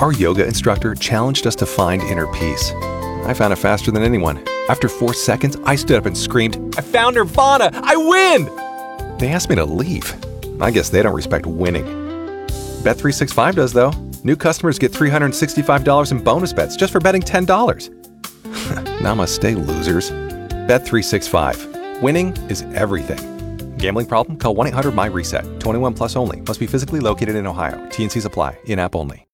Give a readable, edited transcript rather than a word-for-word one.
Our yoga instructor challenged us to find inner peace. I found it faster than anyone. After 4 seconds, I stood up and screamed, "I found Nirvana! I win!" They asked me to leave. I guess they don't respect winning. Bet365 does, though. New customers get $365 in bonus bets just for betting $10. Namaste, losers. Bet365. Winning is everything. Gambling problem? Call 1-800-MY-RESET. 21 plus only. Must be physically located in Ohio. T&Cs apply. In-app only.